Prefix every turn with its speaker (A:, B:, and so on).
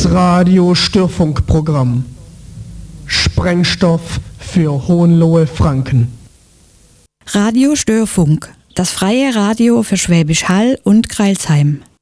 A: Das Radio-Störfunkprogramm. Sprengstoff für Hohenlohe-Franken.
B: Radio Störfunk, das freie Radio für Schwäbisch Hall und Crailsheim.